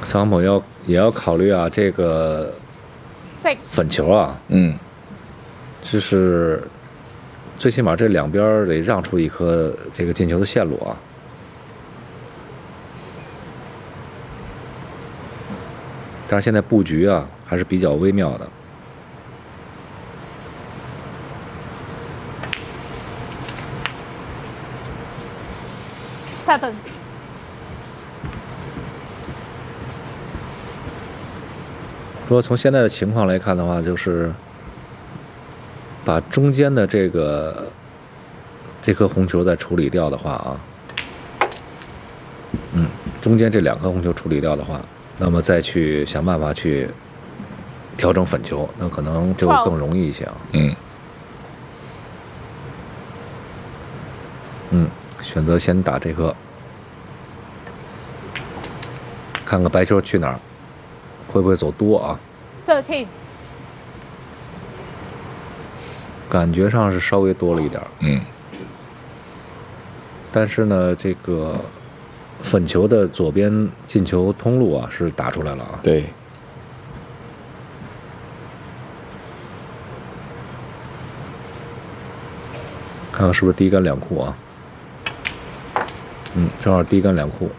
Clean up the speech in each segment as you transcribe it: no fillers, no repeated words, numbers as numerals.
桑普也要考虑啊，这个 6. 粉球啊，就是最起码这两边得让出一颗这个进球的线路啊。但是现在布局啊还是比较微妙的。 7. 如果从现在的情况来看的话，就是把中间的这颗红球再处理掉的话啊，中间这2颗红球处理掉的话，那么再去想办法去调整粉球，那可能就更容易一些啊。选择先打这颗，看看白球去哪儿，会不会走多啊？ 13. 感觉上是稍微多了一点，但是呢，这个粉球的左边进球通路啊是打出来了啊。 对， 看看是不是第一杆两库啊？正好第一杆两库。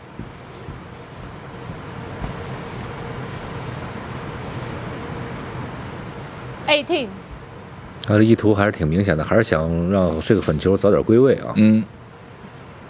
18. 他的意图还是挺明显的，还是想让这个粉球早点归位啊。